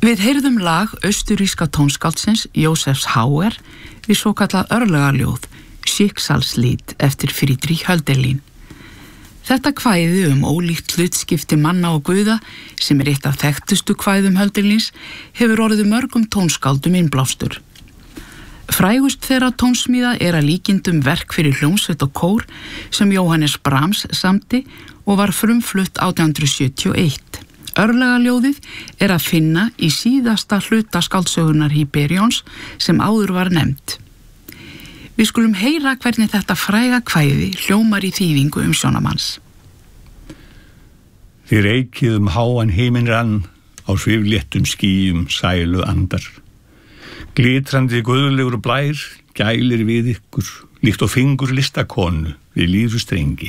Við heyrðum lag austuríska tónskáldsins Jósefs Hauer við svokallað örlagaljóð, Schicksalslied eftir Friedrich Hölderlin. Þetta kvæði ólíkt hlutskipti manna og guða, sem eitt af þekktustu kvæðum Hölderlins, hefur orðið mörgum tónskáldum innblástur. Frægust þeirra tónsmíða að líkindum verk fyrir hljómsveit og kór sem Jóhannes Brahms samdi og var frumflutt 1871. Örlagaljóðið að finna í síðasta hluta skáldsögunar Hyperions sem áður var nefnt. Við skulum heyra hvernig þetta fræga kvæði hljómar í þýðingu umsjónamanns. Þið reykið háan heiminn rann, á svifléttum skýjum sælu andar. Glitrandi guðlegur blær gælir við ykkur, líkt og fingur listakonu við líru strengi.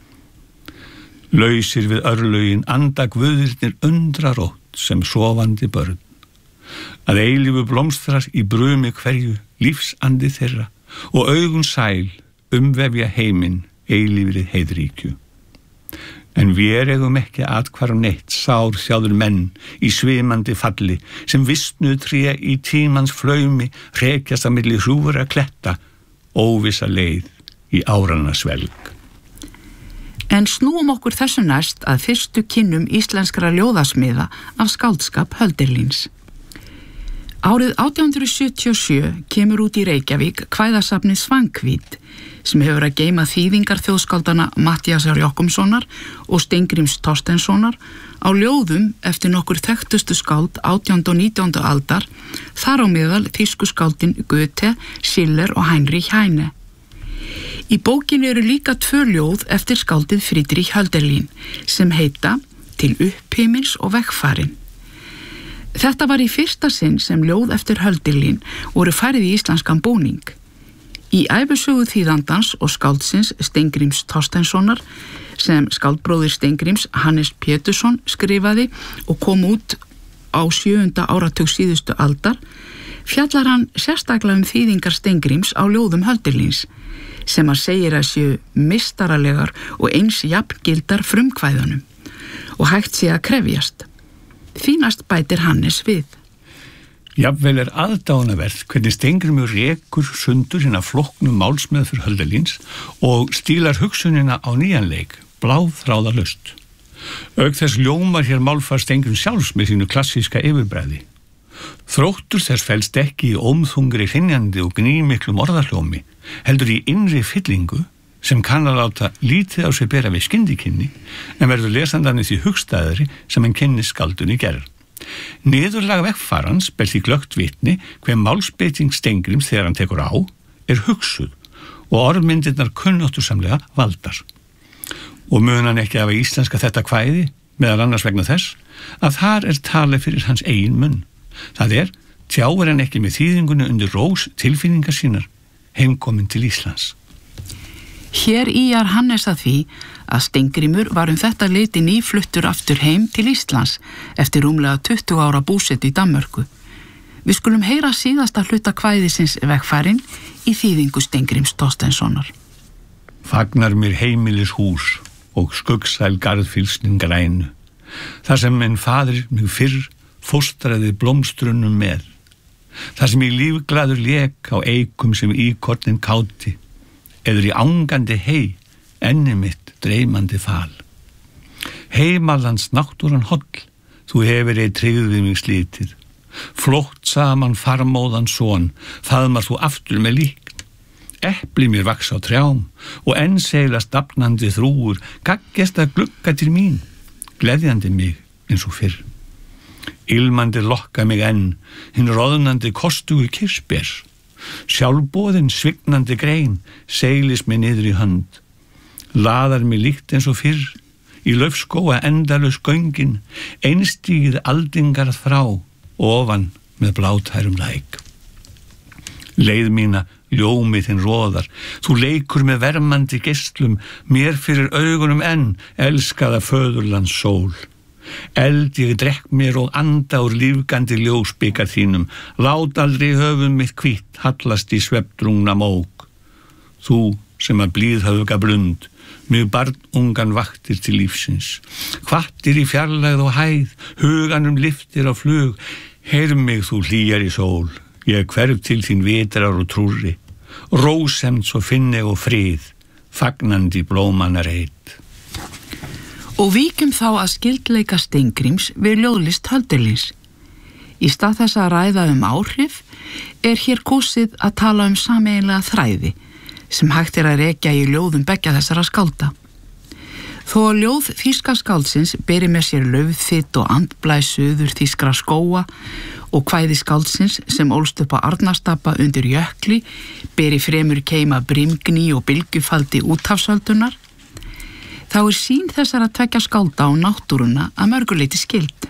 Lausir við örlögin anda guðirnir undrarótt sem sofandi börn. Að eilífu blómstrar í brumi hverju lífsandi þeirra og augun sæl umvefja heiminn eilífri heiðríkju. En við eigum ekki athvarf neitt sár þjáður menn í svimandi falli sem vistnuð tré í tímans flaumi hrekjast á milli hrúfra kletta, óvissa leið í áranna svelg. En snúum okkur þessu næst að fyrstu kynnum íslenskra ljóðasmiða af skáldskap Hölderlins. Árið 1877 kemur út í Reykjavík kvæðasafnið Svankvít, sem hefur að geyma þýðingar þjóðskáldana Matthíasar Jochumssonar og Steingríms Thorsteinssonar á ljóðum eftir nokkur þekktustu skáld 18. og 19. aldar, þar á meðal þýsku skáldin Goethe, Schiller og Heinrich Heine. Í bókinu eru líka 2 ljóð eftir skáldið Friedrich Hölderlin sem heita Til upphimins og vegfarin. Þetta var í fyrsta sinn sem ljóð eftir Hölderlin voru færið í íslenskan búning. Í ævisögu þýðandans og skáldsins Steingríms Thorsteinssonar, sem skáldbróðir Steingríms Hannes Pétursson skrifaði og kom út á 7. áratug síðustu aldar, fjallar hann sérstaklega þýðingar Steingríms á ljóðum Hölderlins, sem hann segir að séu mistaralegar og eins jafngildar frumkvæðunum og hægt sé að krefjast. Því næst bætir Hannes við. Jafnvel aðdáunarvert hvernig Steingrímur rekur sundur hina flóknum málsmeðferð Hölderlins og stílar hugsunina á nýjan leik, bláþráðalaust. Auk þess ljómar hér málfar Steingríms sjálfs með sínu klassíska yfirbræði. Þróttur þess felst ekki í ómþungri hrynjandi og gnýmiklum orðahljómi, heldur í innri fyllingu sem kann að láta lítið á sig bera við skyndikynni, en verður lesandarnir því hugstæðari sem hann kynnist skáldunni gerð. Niðurlag vegfarans ber því glöggt vitni hver málsbeiting Steingríms þegar hann tekur á hugsuð og orðmyndirnar kunnáttusamlega valdar. Og mun hann ekki hafa íslenska þetta kvæði, meðal annars vegna þess, að þar talið fyrir hans eigin munn. Það tjáir hann ekki með þýðingunni undir rós tilfinningar sínar, heimkomin til Íslands. Hér íjar Hannes að því að Steingrímur var þetta leyti nýfluttur aftur heim til Íslands eftir rúmlega 20 ára búsetu í Danmörku. Við skulum heyra síðasta hluta kvæðisins vegfarin í þýðingu Steingríms Thorsteinssonar. Fagnar mér heimilis hús og skuggsæl garðfylsnin grænu, þar sem minn faðir mig fyrr fóstraði blómstrunum með, þar sem ég lífglaður lék á eikum sem íkornin káti, eður í ángandi hei, enni mitt dreymandi fal. Heimalands náttúran holl, þú hefur tryggð við mig slítið. Flótt saman farmóðan son, faðmar þú aftur með lík. Epli mér vaks á trjám, og enn seilast dafnandi þrúur, gaggjast að glugga til mín, gleðjandi mig eins og fyrr. Ilmandi lokka mig enn, hinn roðnandi kostugu kirsbér. Sjálfboðin svignandi grein seilis mig niður í hönd. Laðar mig líkt eins og fyrr, í laufskóa endalaus göngin, einstíð aldingar þrá, ofan með blátærum læk. Leið mína ljómið þinn roðar, þú leikur með vermandi geislum, mér fyrir augunum enn, elskaða föðurlands sól. Eld ég drekk mér og anda úr lífgandi ljósbikar þínum, lát aldrei höfum mitt hvítt hallast í svefndrungna mók. Þú sem að blíðhöfga blund, mig barn ungan vaktir til lífsins, hvattir í fjarlægð og hæð, huganum lyftir á flug, Heyr mig þú hlýjar í sól, ég hverf til þín vitrar og trúri, rósemd svo finni og frið, fagnandi blómanna reit. Og víkjum þá að skyldleika Steingríms við ljóðlist Hölderlins. Í stað þess að ræða áhrif hér kosið að tala sameiginlega þræði sem hægt að rekja í ljóðum beggja þessara skálda. Þó að ljóð þýska skáldsins beri með sér laufþyt og andblæ suður þýskra skóga og kvæði skáldsins sem ólst upp á Arnarstapa undir jökli beri fremur keima brimgný og bylgjufaldi úthafsöldunar, þá sýn þessara tveggja skálda á náttúruna að mörgu leyti skyld.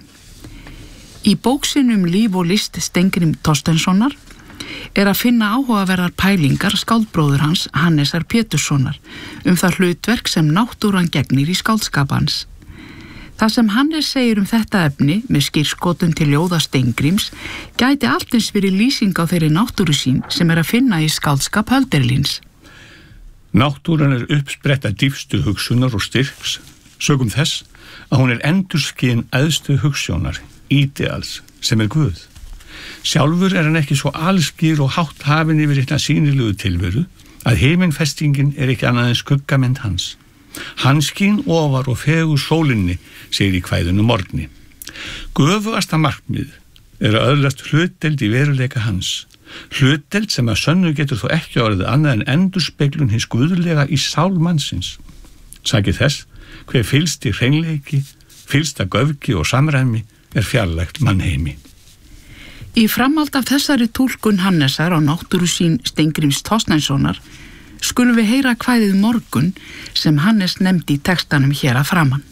Í bók sinni líf og list Steingríms Thorsteinssonar að finna áhugaverðar pælingar skáldbróður hans Hannesar Péturssonar það hlutverk sem náttúran gegnir í skáldskap hans. Það sem Hannes segir þetta efni með skírskotun til ljóða Steingríms gæti allt eins verið lýsing á þeirri náttúrusýn sem að finna í skáldskap Hölderlins. Náttúran uppspretta dýpstu hugsunar og styrks, sögum þess að hún endurskinn æðstu hugsjónar, ídeals, sem Guð. Sjálfur hann ekki svo alskýr og hátt hafinn yfir einna sýnilegu tilveru að himinfestingin ekki annað en skuggamynd hans. Hann skín ofar og fegur sólinni, segir í kvæðinu Morgni. Göfugasta markmið að öðlast hlutdeild í veruleika hans. Hlutdeild sem að sönnu getur þó ekki orðið annað en endurspeglun hins guðlega í sál mannsins. Sakið þess, hver fyllst í hreinleiki, fyllst af göfgi og samræmi fjarlægt mannheimi. Í framhald af þessari túlkun Hannesar á náttúrusýn Steingríms Thorsteinssonar skulum við heyra kvæðið Morgun sem Hannes nefndi í textanum hér að framan.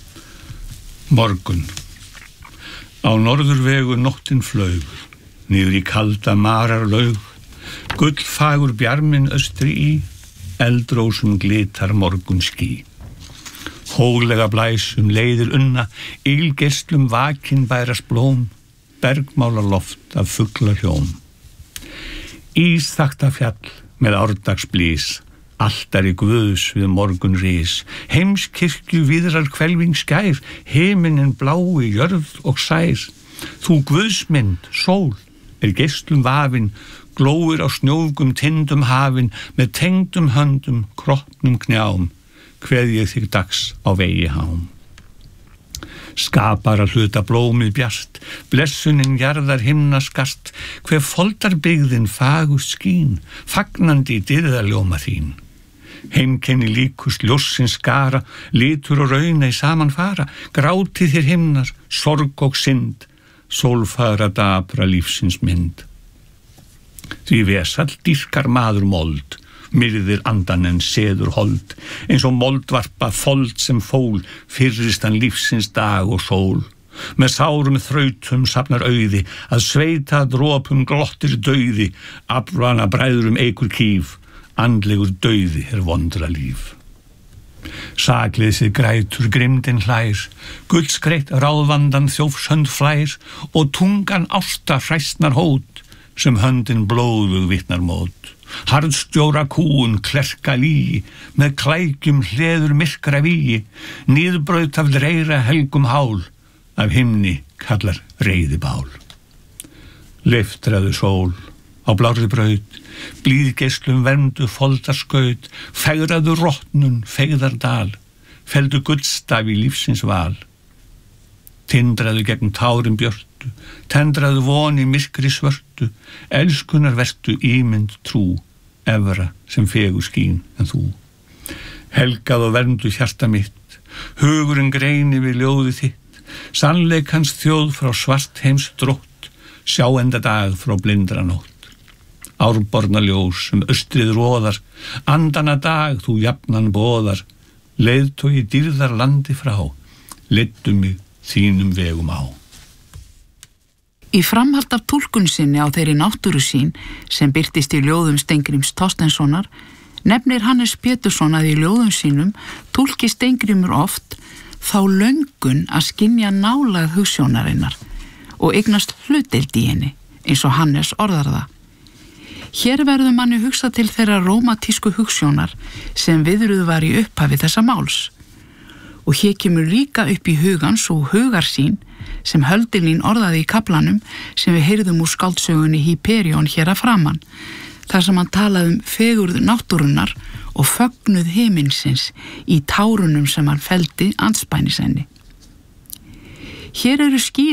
Morgun. Á norðurvegu nóttin flaug, niður í kalda mararlaug, gullfagur bjarminn austri í, eldrósum glitar morgun ský. Hóglega blæsum leiðir unna, ylgerslum vakin bærast blóm, bergmála loft af fugla hljóm. Ísþakta fjall með árdagsblís, altari Guðs við morgun rís, heimskirkju víðrar hvelfing skær, himinin blái jörð og sær. Þú Guðsmynd, sól, geislum vafin, glóir á snjófgum tindum hafin, með tengdum höndum, kroppnum knjám, kveð ég þig dags á vegi hám. Skapar að hluta blómið bjart, blessunin jarðar himnaskast, hver foldar byggðin fagust skín, fagnandi dyrðarljóma þín. Heimkenni líkust ljóssins skara, litur og rauna í saman fara, gráti þér himnar, sorg og synd, sólfagra dapra lífsins mynd. Því vesall dýrkar maður mold, myrðir andan en seður hold, eins og moldvarpa fold sem fól, fyrrist hann lífsins dag og sól. Með sárum þrautum safnar auði, að sveita dropum glottir dauði, aflana bræðrum eikur kýf, andlegur dauði vondra líf. Sakleysið grætur grimdin hlær, gullskreitt ráðvandan þjófshönd flær, og tungan ásta hræstnar hót, sem höndin blóðug vitnar mót. Harðstjóra kúun klerka lí, með klækjum hleður myrkra víi, niðurbraut af dreira helgum hál, af himni kallar reiðibál. Leiftraðu sól, á blárri braut, blíðgeislum verndu foldarskaut, fegraðu rottnun, feigðardal, feldu gullstaf í lífsins val. Tindraðu gegn tárum björtu, tendraðu von í myrkri svörtu, elskunar vertu ímynd trú, efra sem fegur skín en þú. Helgað og verndu hjarta mitt, hugurinn greini við ljóði þitt, sannleikans þjóð frá svart heims drótt, sjáenda dag frá blindra nótt. Árborna ljós sem austrið róðar, andana dag þú jafnan boðar, leiðtogi dýrðar landi frá, leiddu mig þínum vegum á. Í framhald af túlkun sinni á þeirri náttúrusýn sem birtist í ljóðum Steingríms Thorsteinssonar nefnir Hannes Pétursson að í ljóðum sínum túlki Steingrímur oft þá löngun að skynja nálægð hugsjónarinnar og eignast hlutdeild í henni, eins og Hannes orðar það. Hér verður manni hugsa til þeirra rómatísku hugsjónar sem viðruð var í upphafi þessa máls. Og hér kemur líka upp í hugans og hugarsýn sem Hölderlin orðaði í kaflanum sem við heyrðum úr skáldsögunni Hyperion hér að framan, þar sem hann talaði fegurð náttúrunnar og fögnuð himinsins í tárunum sem hann felldi andspænis henni. Hér eru